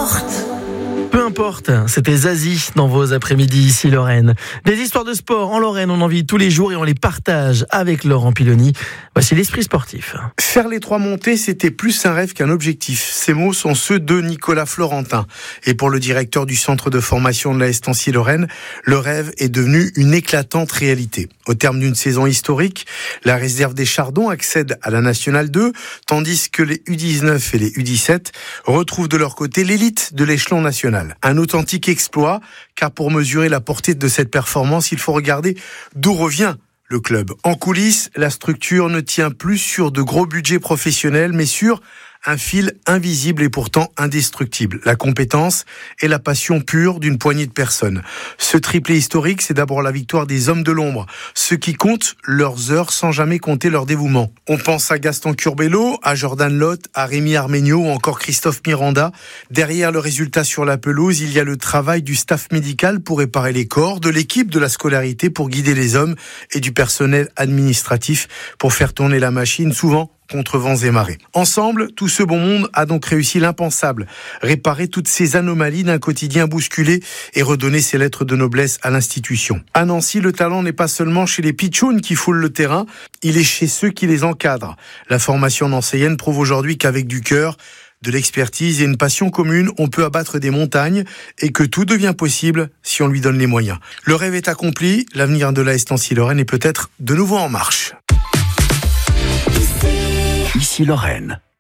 Peu importe, c'était Zazie dans vos après-midi ici Lorraine. Des histoires de sport en Lorraine, on en vit tous les jours et on les partage avec Laurent Piloni. Voici l'esprit sportif. Faire les 3 montées, c'était plus un rêve qu'un objectif. Ces mots sont ceux de Nicolas Florentin. Et pour le directeur du centre de formation de la Estancier-Lorraine, le rêve est devenu une éclatante réalité. Au terme d'une saison historique, la réserve des Chardons accède à la Nationale 2, tandis que les U19 et les U17 retrouvent de leur côté l'élite de l'échelon national. Un authentique exploit, car pour mesurer la portée de cette performance, il faut regarder d'où revient le club. En coulisses, la structure ne tient plus sur de gros budgets professionnels, mais sur un fil invisible et pourtant indestructible. La compétence et la passion pure d'une poignée de personnes. Ce triplé historique, c'est d'abord la victoire des hommes de l'ombre. Ceux qui comptent leurs heures sans jamais compter leur dévouement. On pense à Gaston Curbelo, à Jordan Lotte, à Rémi Arménio ou encore Christophe Miranda. Derrière le résultat sur la pelouse, il y a le travail du staff médical pour réparer les corps, de l'équipe de la scolarité pour guider les hommes et du personnel administratif pour faire tourner la machine, souvent contre vents et marées. Ensemble, tout ce bon monde a donc réussi l'impensable, réparer toutes ces anomalies d'un quotidien bousculé et redonner ses lettres de noblesse à l'institution. À Nancy, le talent n'est pas seulement chez les pitchouns qui foulent le terrain, il est chez ceux qui les encadrent. La formation nancéienne prouve aujourd'hui qu'avec du cœur, de l'expertise et une passion commune, on peut abattre des montagnes et que tout devient possible si on lui donne les moyens. Le rêve est accompli, l'avenir de la Estancier-Lorraine est peut-être de nouveau en marche. Ici Lorraine.